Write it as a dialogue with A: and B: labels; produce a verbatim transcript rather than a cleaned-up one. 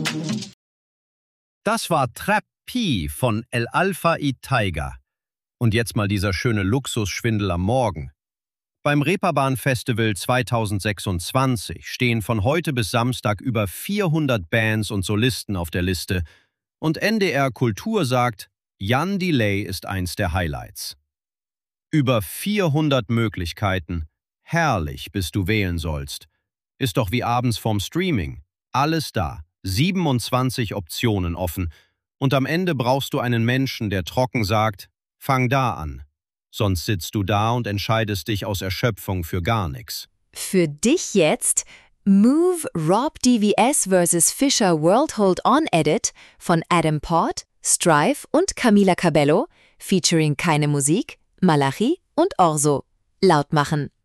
A: Das war Trap P von El Alpha y Tiger. Und jetzt mal dieser schöne Luxusschwindel am Morgen. Beim Reeperbahn Festival zweitausendsechsundzwanzig stehen von heute bis Samstag über vierhundert Bands und Solisten auf der Liste. Und N D R Kultur sagt, Jan Delay ist eins der Highlights. Über vierhundert Möglichkeiten. Herrlich, bis du wählen sollst. Ist doch wie abends vorm Streaming. Alles da. siebenundzwanzig Optionen offen. Und am Ende brauchst du einen Menschen, der trocken sagt, fang da an. Sonst sitzt du da und entscheidest dich aus Erschöpfung für gar nichts.
B: Für dich jetzt Move Rob D V S versus. Fisher World Hold On Edit von Adam Port, Strife und Camila Cabello, featuring keine Musik, Malachi und Orso. Laut machen.